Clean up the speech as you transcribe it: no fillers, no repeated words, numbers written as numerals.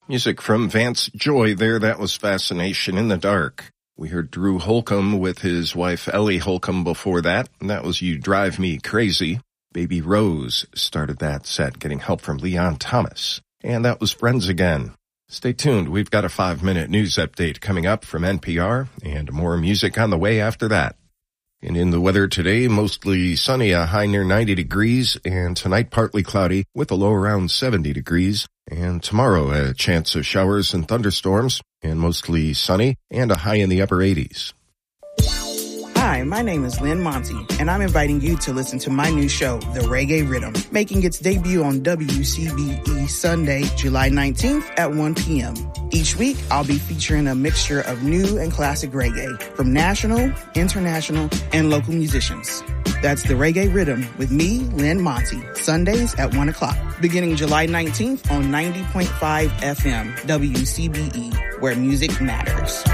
Music from Vance Joy there. That was Fascination in the Dark. We heard Drew Holcomb with his wife Ellie Holcomb before that, and that was You Drive Me Crazy. Baby Rose started that set, getting help from Leon Thomas. And that was Friends Again. Stay tuned. We've got a 5-minute news update coming up from NPR, and more music on the way after that. And in the weather today, mostly sunny, a high near 90 degrees, and tonight partly cloudy with a low around 70 degrees. And tomorrow, a chance of showers and thunderstorms, and mostly sunny, and a high in the upper 80s. Hi, my name is Lynn Monty, and I'm inviting you to listen to my new show, The Reggae Rhythm, making its debut on WCBE Sunday, July 19th at 1 p.m. Each week, I'll be featuring a mixture of new and classic reggae from national, international, and local musicians. That's The Reggae Rhythm with me, Lynn Monty, Sundays at 1 o'clock, beginning July 19th on 90.5 FM, WCBE, where music matters.